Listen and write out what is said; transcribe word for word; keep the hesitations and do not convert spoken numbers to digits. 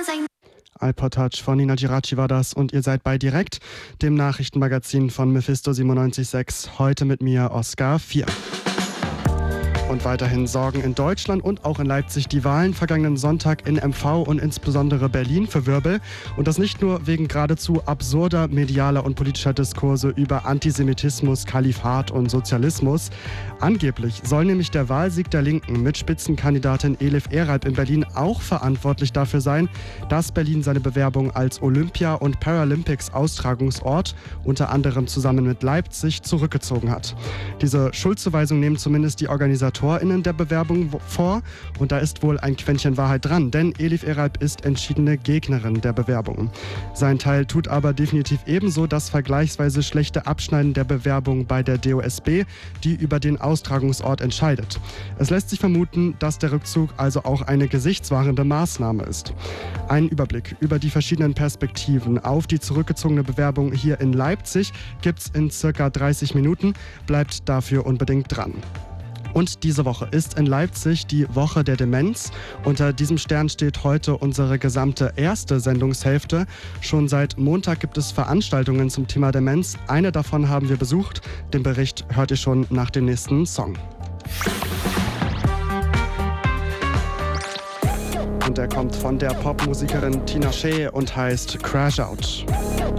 iPod Touch von Nina Giraci war das und ihr seid bei Direkt, dem Nachrichtenmagazin von Mephisto siebenundneunzig Komma sechs. Heute mit mir Oscar vier. Und weiterhin sorgen in Deutschland und auch in Leipzig die Wahlen vergangenen Sonntag in M V und insbesondere Berlin für Wirbel. Und das nicht nur wegen geradezu absurder medialer und politischer Diskurse über Antisemitismus, Kalifat und Sozialismus. Angeblich soll nämlich der Wahlsieg der Linken mit Spitzenkandidatin Elif Eralp in Berlin auch verantwortlich dafür sein, dass Berlin seine Bewerbung als Olympia- und Paralympics-Austragungsort unter anderem zusammen mit Leipzig zurückgezogen hat. Diese Schuldzuweisung nehmen zumindest die Organisatoren der Bewerbung vor und da ist wohl ein Quäntchen Wahrheit dran, denn Elif Eralp ist entschiedene Gegnerin der Bewerbung. Sein Teil tut aber definitiv ebenso das vergleichsweise schlechte Abschneiden der Bewerbung bei der D O S B, die über den Austragungsort entscheidet. Es lässt sich vermuten, dass der Rückzug also auch eine gesichtswahrende Maßnahme ist. Ein Überblick über die verschiedenen Perspektiven auf die zurückgezogene Bewerbung hier in Leipzig gibt's in circa dreißig Minuten. Bleibt dafür unbedingt dran. Und diese Woche ist in Leipzig die Woche der Demenz. Unter diesem Stern steht heute unsere gesamte erste Sendungshälfte. Schon seit Montag gibt es Veranstaltungen zum Thema Demenz. Eine davon haben wir besucht. Den Bericht hört ihr schon nach dem nächsten Song. Und der kommt von der Popmusikerin Tina Shea und heißt Crash Out.